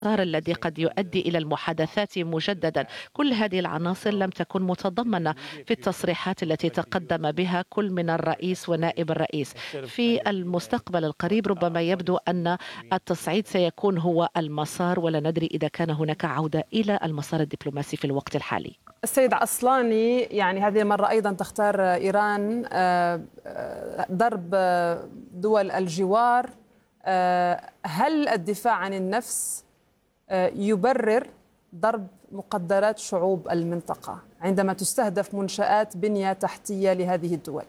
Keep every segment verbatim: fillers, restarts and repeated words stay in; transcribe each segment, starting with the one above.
الذي قد يؤدي إلى المحادثات مجددا. كل هذه العناصر لم تكن متضمنة في التصريحات التي تقدم بها كل من الرئيس ونائب الرئيس. في المستقبل القريب ربما يبدو أن التصعيد سيكون هو المسار، ولا ندري إذا كان هناك عودة إلى المسار الدبلوماسي في الوقت الحالي. السيد عصلاني، يعني هذه المرة أيضا تختار إيران ضرب دول الجوار. هل الدفاع عن النفس يبرر ضرب مقدرات شعوب المنطقة عندما تستهدف منشآت بنية تحتية لهذه الدول؟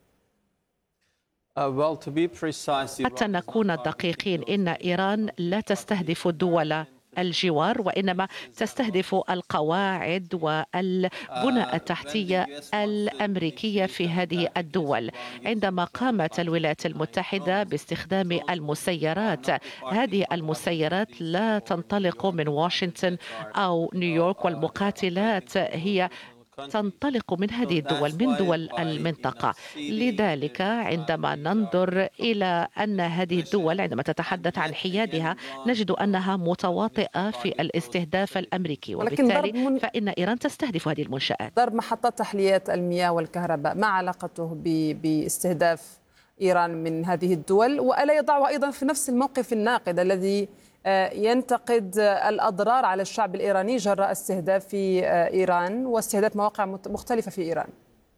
حتى نكون دقيقين، إن إيران لا تستهدف الدول الجوار، وإنما تستهدف القواعد والبنى التحتية الأمريكية في هذه الدول. عندما قامت الولايات المتحدة باستخدام المسيرات، هذه المسيرات لا تنطلق من واشنطن أو نيويورك، والمقاتلات هي تنطلق من هذه الدول، من دول المنطقة. لذلك عندما ننظر إلى أن هذه الدول عندما تتحدث عن حيادها نجد أنها متواطئة في الاستهداف الأمريكي، وبالتالي من... فإن إيران تستهدف هذه المنشآت. ضرب محطات تحلية المياه والكهرباء، ما علاقته ب... باستهداف إيران من هذه الدول؟ وألا يضعها أيضا في نفس الموقف الناقد الذي ينتقد الأضرار على الشعب الإيراني جراء استهداف في إيران واستهداف مواقع مختلفة في إيران؟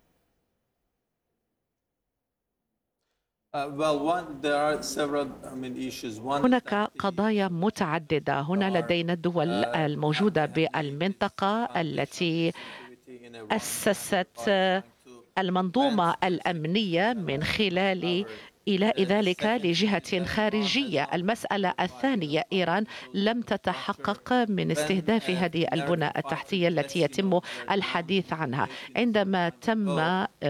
هناك قضايا متعددة. هنا لدينا الدول الموجودة بالمنطقة التي أسست المنظومة الأمنية من خلال إلى ذلك لجهة خارجية. المسألة الثانية، إيران لم تتحقق من استهداف هذه البنى التحتية التي يتم الحديث عنها. عندما تم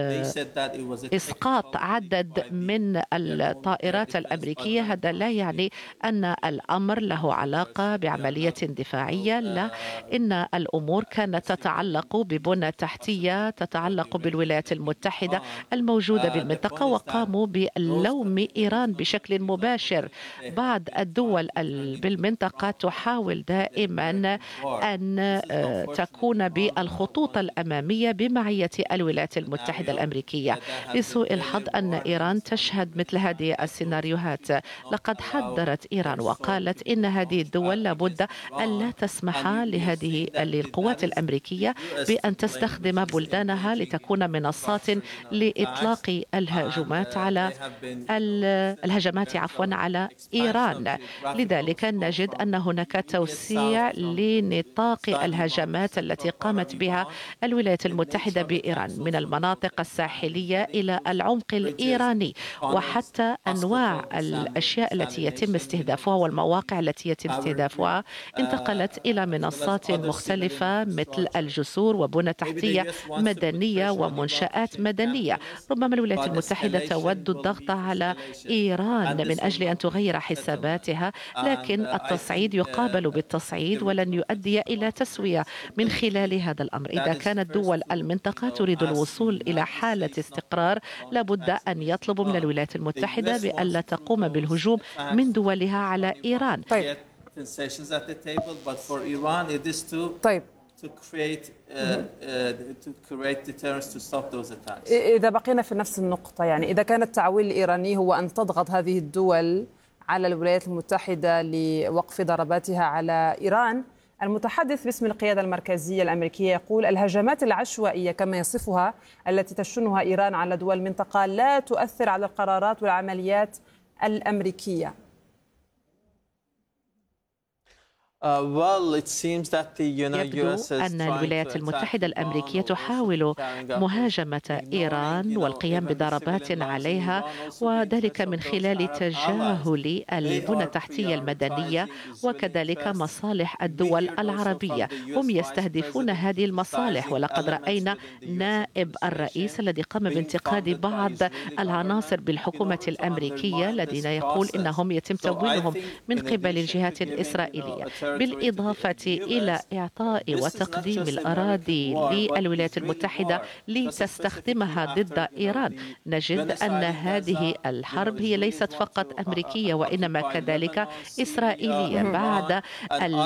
إسقاط عدد من الطائرات الأمريكية، هذا لا يعني أن الأمر له علاقة بعملية دفاعية، لا، إن الأمور كانت تتعلق ببنى تحتية تتعلق بالولايات المتحدة الموجودة بالمنطقة، وقاموا بال لوم إيران بشكل مباشر. بعض الدول بالمنطقة تحاول دائما أن تكون بالخطوط الأمامية بمعية الولايات المتحدة الأمريكية. لسوء الحظ أن إيران تشهد مثل هذه السيناريوهات. لقد حذرت إيران وقالت إن هذه الدول لابد أن لا تسمح لهذه للقوات الأمريكية بأن تستخدم بلدانها لتكون منصات لإطلاق الهجمات على الهجمات عفوا على إيران. لذلك نجد أن هناك توسيع لنطاق الهجمات التي قامت بها الولايات المتحدة بإيران، من المناطق الساحلية إلى العمق الإيراني، وحتى أنواع الأشياء التي يتم استهدافها والمواقع التي يتم استهدافها انتقلت إلى منصات مختلفة مثل الجسور وبنى تحتية مدنية ومنشآت مدنية. ربما الولايات المتحدة تود الضغط على إيران من أجل أن تغير حساباتها، لكن التصعيد يقابل بالتصعيد ولن يؤدي إلى تسوية من خلال هذا الأمر. إذا كانت دول المنطقة تريد الوصول إلى حالة استقرار لابد أن يطلبوا من الولايات المتحدة بألا تقوم بالهجوم من دولها على إيران. طيب. طيب. to create uh, uh, to create deterrence to stop those attacks. إذا بقينا في نفس النقطة، يعني إذا كان التعويل الإيراني هو أن تضغط هذه الدول على الولايات المتحدة لوقف ضرباتها على إيران، المتحدث باسم القيادة المركزية الأمريكية يقول الهجمات العشوائية كما يصفها التي تشنها إيران على دول المنطقة لا تؤثر على القرارات والعمليات الأمريكية. يبدو أن الولايات المتحدة الأمريكية تحاول مهاجمة إيران والقيام بضربات عليها، وذلك من خلال تجاهل البنى التحتية المدنية وكذلك مصالح الدول العربية. هم يستهدفون هذه المصالح، ولقد رأينا نائب الرئيس الذي قام بانتقاد بعض العناصر بالحكومة الأمريكية الذين يقول إنهم يتم تمويلهم من قبل الجهات الإسرائيلية، بالإضافة إلى إعطاء وتقديم الأراضي للولايات المتحدة لتستخدمها ضد إيران. نجد أن هذه الحرب هي ليست فقط أمريكية وإنما كذلك إسرائيلية. بعد